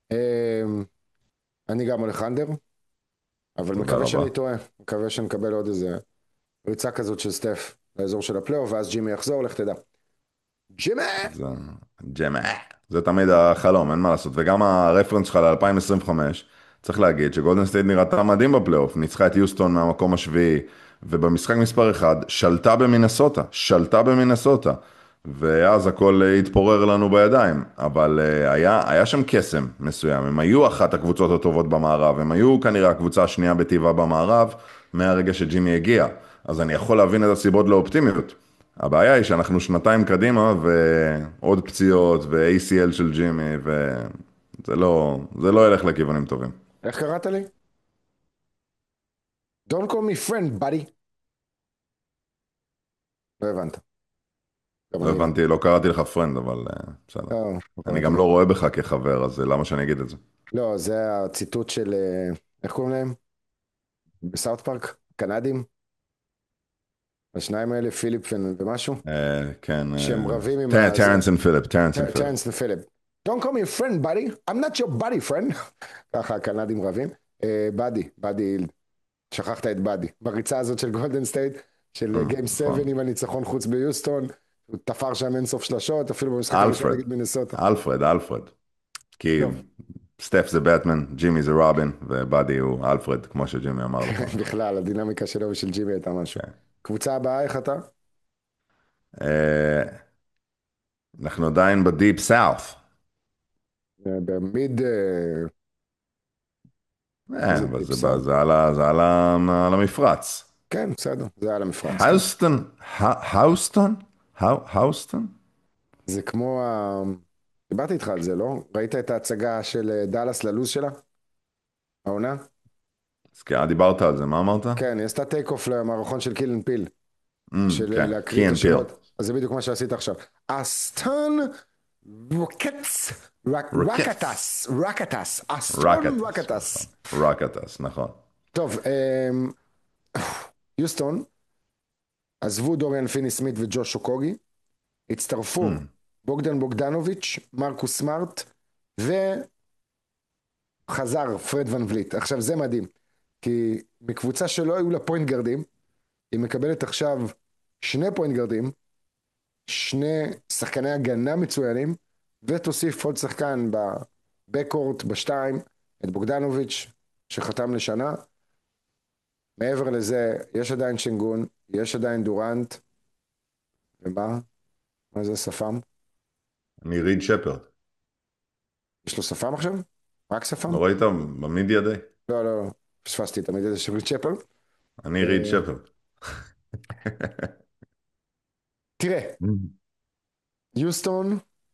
אמ, אני גם הולך אנדר, אבל תודה מקווה רבה. שאני טועה. מקווה שנקבל עוד איזה ריצה כזאת של סטף לאזור של הפלייאוף, ואז ג'ימי יחזור, לך תדע. ג'ימי! זה ג'מע. זה תמיד החלום, אין מה לעשות. וגם הרפרנס שלך ל-2025, צריך להגיד שגולדן סטייט נראתה מדהים בפלייאוף, ניצחה את יוסטון מהמקום השביעי, ובמשחק מספר 1 שלטה במינסוטה, ואז הכל התפורר לנו בידיים, אבל היה שם קסם מסוים, הם היו אחת הקבוצות הטובות במערב, הם היו כנראה הקבוצה השנייה בטבעה במערב, מהרגע שג'ימי הגיע, אז אני יכול להבין את הסיבות לאופטימיות. הבעיה היא שאנחנו שנתיים קדימה ועוד פציעות ו-ACL של ג'ימי זה לא ילך לכיוונים טובים. איך קראת לי? Don't call me friend, buddy. לא הבנת. גם לא אני לא. הבנתי, לא קראתי לך פרנד, אבל בסדר. לא, לא אני קראתי גם לך. לא רואה בך כחבר, אז למה שאני אגיד את זה? לא, זה הציטוט של, איך קוראים להם? בסאוט פארק? קנדים? השניים האלה, פיליפ ומשהו? כן, שהם רבים עם הזה. טרנס אנד פיליפ, טרנס אנד פיליפ. טרנס ופיליפ. Don't call me a friend, buddy. I'm not your buddy, friend. ככה הקנדים רבים. באדי, שכחת את באדי. בריצה הזאת של גולדן סטייט, של גיים 7 נכון. עם הניצחון חוץ ביוסטון, הוא תפר שם אינסוף שלשות, אפילו במשחק הראשון אלפרד, נגד מינסוטה. אלפרד. כי טוב, סטף זה בטמן, ג'ימי זה רובין, ובאדי הוא אלפרד, כמו שג'ימי אמר לו פעם. בכלל, הדינמיקה שלו ושל ג'ימי הייתה משהו. כן. קבוצה הבאה, איך אתה? אה, אנחנו עדיין בדיפ סאוף. במיד, איזה אבל דיפ סאונד. על המפרץ. כן, בסדר, זה על המפרץ, כן. האוסטון, האוסטון? האוסטון? זה כמו דיברתי איתך על זה, לא? ראית את ההצגה של דאלאס ללוז שלה? העונה? אז כן, דיברת על זה, מה אמרת? כן, היא עשתה טייק אוף למערכון של קילן פיל, של כן, להקריא את קי אנד פיל. השמות. אז זה בדיוק מה שעשית עכשיו. אסטון רוקטס, רוקטס. רקטס, אסטון רקטס, נכון. רקטס. רקטס, נכון. טוב, יוסטון, עזבו דוריאן פיני סמית וג'וש אוקוגי, הצטרפו בוגדן בוגדנוביץ', מרקוס סמארט, וחזר פרד ון וליט. עכשיו זה מדהים, כי מקבוצה שלא היו לה פוינט גרדים, היא מקבלת עכשיו שני פוינט גרדים, שני שחקני הגנה מצוינים, ותוסיף עוד שחקן בבקורט, בשתיים, את בוגדנוביץ', שחתם לשנה. מעבר לזה, יש עדיין שנגון, יש עדיין דורנט, ומה? מה זה שפם? אני ריד שפרד. יש לו שפם עכשיו? רק שפם? לא ראית? במידיה די. לא, לא, לא. פספסתי תמיד איזה של צ'פר. אני ריד אה, שפרד. תראה, יוסטון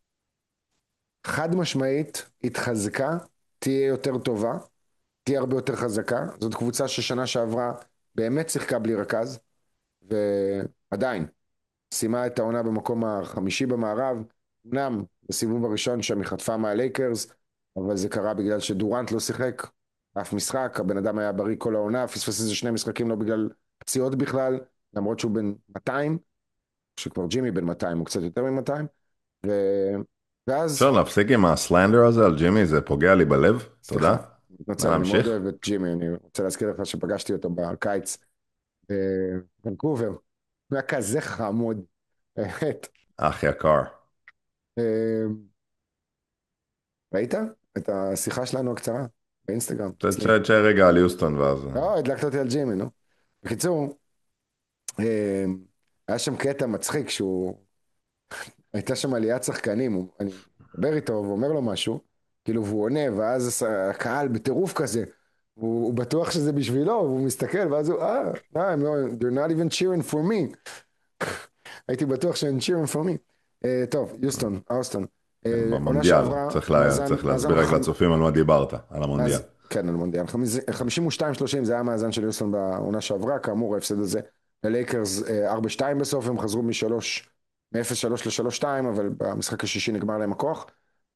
חד משמעית התחזקה, תהיה יותר טובה, תהיה הרבה יותר חזקה. זאת קבוצה ששנה שעברה באמת שיחקה בלי רכז, ועדיין סיימה את העונה במקום החמישי במערב. אמנם בסיבוב הראשון שם היא חטפה מהלייקרס, אבל זה קרה בגלל שדורנט לא שיחק אף משחק, הבן אדם היה בריא כל העונה, פספס איזה שני משחקים לא בגלל פציעות בכלל, למרות שהוא בן 200, שכבר ג'ימי בן 200, הוא קצת יותר מ-200, ו... ואז, אפשר להפסיק עם הסלנדר הזה על ג'ימי, זה פוגע לי בלב, סליחה, תודה. מתנצל, אני מאוד להמשיך? אוהב את ג'ימי, אני רוצה להזכיר לך שפגשתי אותו בקיץ בוונקובר, הוא היה כזה חמוד, באמת. אח יקר. אה, ראית את השיחה שלנו הקצרה באינסטגרם אצלי? תשאר רגע על יוסטון ואז... לא, הדלקת אותי על ג'ימי, נו. בקיצור, אה, היה שם קטע מצחיק שהוא, הייתה שם עליית שחקנים, אני מדבר איתו ואומר לו משהו, כאילו, והוא עונה, ואז הקהל בטירוף כזה, הוא בטוח שזה בשבילו, והוא מסתכל, ואז הוא, they're not even cheering for me. הייתי בטוח שהם cheering for me. טוב, יוסטון, אוסטון. כן, עונה במונדיאל. שעברה, צריך להסביר רק לצופים על מה דיברת, על המונדיאל. כן, על מונדיאל. 52-30 זה היה המאזן של יוסטון בעונה שעברה, כאמור ההפסד הזה ללייקרס 4-2 בסוף, הם חזרו מ-0-3 ל-3-2, אבל במשחק השישי נגמר להם הכוח,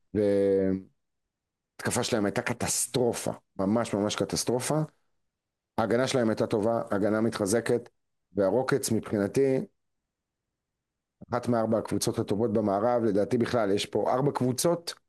והתקפה שלהם הייתה קטסטרופה, ממש ממש קטסטרופה. ההגנה שלהם הייתה טובה, הגנה מתחזקת, והרוקטס מבחינתי, אחת מארבע הקבוצות הטובות במערב, לדעתי בכלל, יש פה ארבע קבוצות